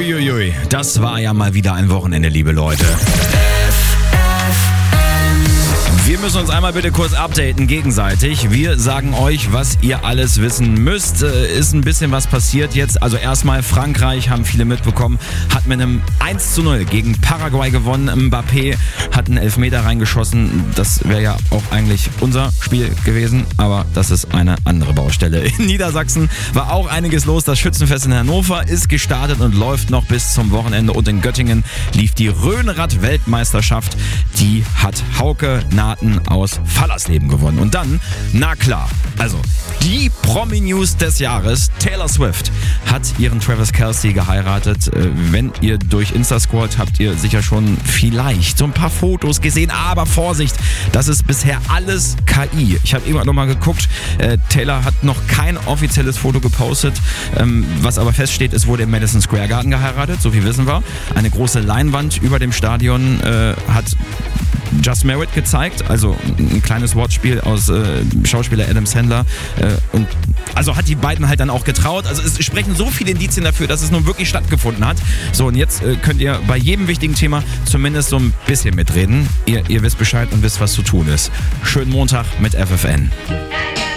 Uiuiui, das war ja mal wieder ein Wochenende, liebe Leute. Wir müssen uns einmal bitte kurz updaten gegenseitig. Wir sagen euch, was ihr alles wissen müsst. Ist ein bisschen was passiert jetzt. Also erstmal Frankreich, haben viele mitbekommen, hat mit einem 1:0 gegen Paraguay gewonnen. Mbappé hat einen Elfmeter reingeschossen. Das wäre ja auch eigentlich unser Spiel gewesen, aber das ist eine andere Baustelle. In Niedersachsen war auch einiges los. Das Schützenfest in Hannover ist gestartet und läuft noch bis zum Wochenende. Und in Göttingen lief die Rhönrad-Weltmeisterschaft. Die hat Hauke Naten aus Fallersleben gewonnen. Und dann, na klar, also die Promi-News des Jahres, Taylor Swift hat ihren Travis Kelce geheiratet. Wenn ihr durch Insta scrollt, habt ihr sicher schon vielleicht so ein paar Fotos gesehen, aber Vorsicht, das ist bisher alles KI. Ich habe irgendwann nochmal geguckt, Taylor hat noch kein offizielles Foto gepostet. Was aber feststeht, es wurde im Madison Square Garden geheiratet, so viel wissen wir. Eine große Leinwand über dem Stadion hat Just Married gezeigt, also ein kleines Wortspiel aus Schauspieler Adam Sandler und also hat die beiden halt dann auch getraut. Also es sprechen so viele Indizien dafür, dass es nun wirklich stattgefunden hat. So, und jetzt könnt ihr bei jedem wichtigen Thema zumindest so ein bisschen mitreden. Ihr wisst Bescheid und wisst, was zu tun ist. Schönen Montag mit FFN.